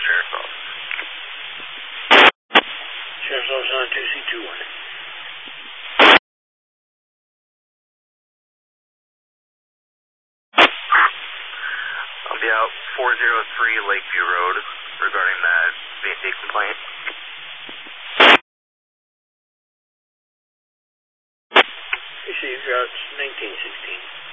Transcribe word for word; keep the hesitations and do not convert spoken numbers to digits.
Sheriff's Office. Sheriff's Office on two C two one. I'll be out four oh three Lakeview Road regarding that V and D complaint. Received routes nineteen sixteen.